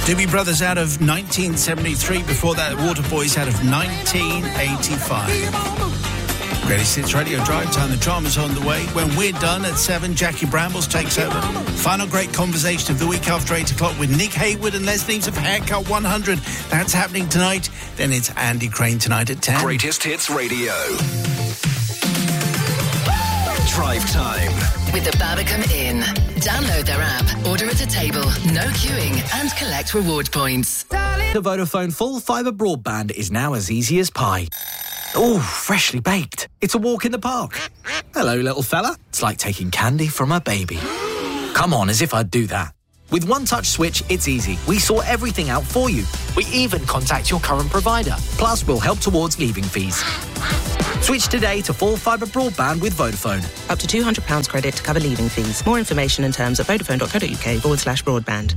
Doobie Brothers out of 1973. Before that, Waterboys out of 1985. Greatest Hits Radio Drive Time. The drama's on the way. When we're done at 7, Jackie Brambles takes over. Final great conversation of the week after 8 o'clock with Nick Hayward and Les Neves of Haircut 100. That's happening tonight. Then it's Andy Crane tonight at 10. Greatest Hits Radio. Drive Time. With the Babacom Inn. Download their app, order at a table, no queuing, and collect reward points. The Vodafone full fibre broadband is now as easy as pie. Oh, freshly baked. It's a walk in the park. Hello, little fella. It's like taking candy from a baby. Come on, as if I'd do that. With One Touch Switch, it's easy. We sort everything out for you. We even contact your current provider. Plus, we'll help towards leaving fees. Switch today to full fibre broadband with Vodafone. Up to £200 credit to cover leaving fees. More information and terms at vodafone.co.uk/broadband.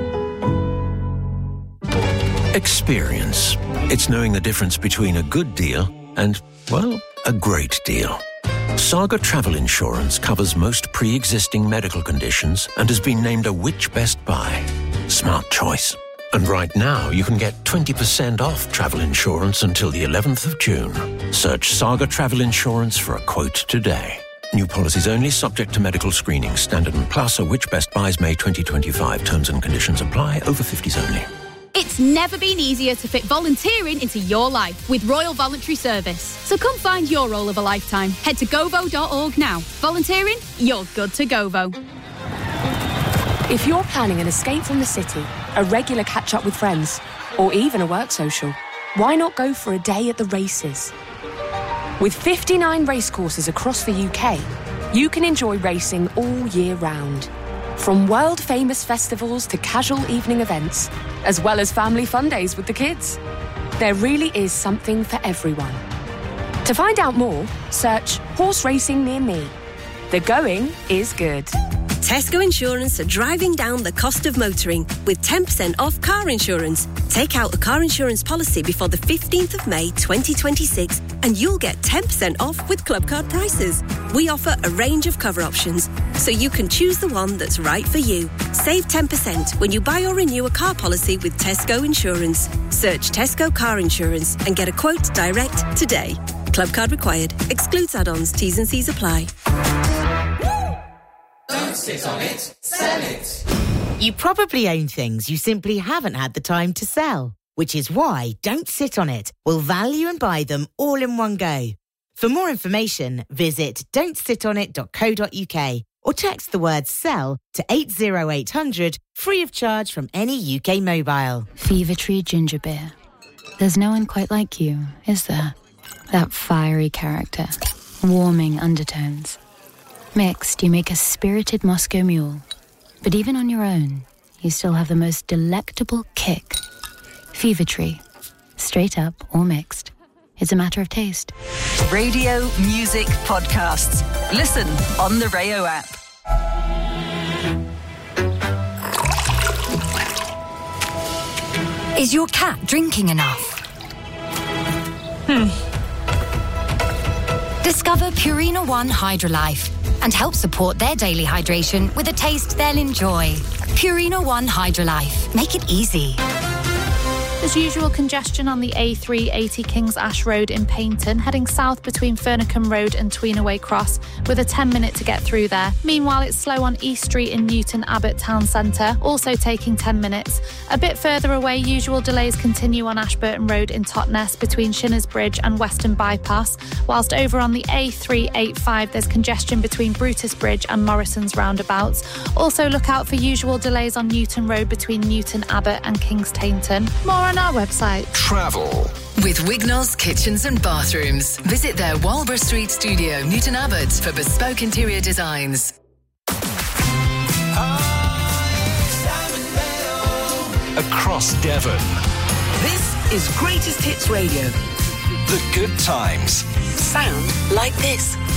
Experience. It's knowing the difference between a good deal and, well, a great deal. Saga Travel Insurance covers most pre-existing medical conditions and has been named a Which Best Buy. Smart choice. And right now, you can get 20% off travel insurance until the 11th of June. Search Saga Travel Insurance for a quote today. New policies only, subject to medical screening. Standard and Plus, or Which Best Buys May 2025. Terms and conditions apply. Over 50s only. It's never been easier to fit volunteering into your life with Royal Voluntary Service. So come find your role of a lifetime. Head to govo.org now. Volunteering? You're good to Govo. If you're planning an escape from the city, a regular catch-up with friends, or even a work social, why not go for a day at the races? With 59 racecourses across the UK, you can enjoy racing all year round. From world-famous festivals to casual evening events, as well as family fun days with the kids. There really is something for everyone. To find out more, search Horse Racing Near Me. The going is good. Tesco Insurance are driving down the cost of motoring with 10% off car insurance. Take out a car insurance policy before the 15th of May 2026 and you'll get 10% off with Club Card prices. We offer a range of cover options, so you can choose the one that's right for you. Save 10% when you buy or renew a car policy with Tesco Insurance. Search Tesco Car Insurance and get a quote direct today. Club Card required. Excludes add-ons. T's and C's apply. Don't sit on it, sell it. You probably own things you simply haven't had the time to sell, which is why Don't Sit On It will value and buy them all in one go. For more information, visit don'tsitonit.co.uk or text the word SELL to 80800 free of charge from any UK mobile. Fever Tree Ginger Beer. There's no one quite like you, is there? That fiery character, warming undertones. Mixed, you make a spirited Moscow mule. But even on your own, you still have the most delectable kick. Fever Tree. Straight up or mixed. It's a matter of taste. Radio, music, podcasts. Listen on the Rayo app. Is your cat drinking enough? Discover Purina One Hydrolife and help support their daily hydration with a taste they'll enjoy. Purina One Hydrolife. Make it easy. There's usual congestion on the A380 Kings Ash Road in Paignton, heading south between Furnacombe Road and Tweenaway Cross, with a 10-minute to get through there. Meanwhile, it's slow on East Street in Newton Abbot Town Centre, also taking 10 minutes. A bit further away, usual delays continue on Ashburton Road in Totnes between Shinners Bridge and Western Bypass, whilst over on the A385 there's congestion between Brutus Bridge and Morrison's roundabouts. Also look out for usual delays on Newton Road between Newton Abbot and Kings Tainton. More on our website. Travel. With Wignall's Kitchens and Bathrooms. Visit their Walborough Street studio, Newton Abbot, for bespoke interior designs. Across Devon. This is Greatest Hits Radio. The good times. Sound like this.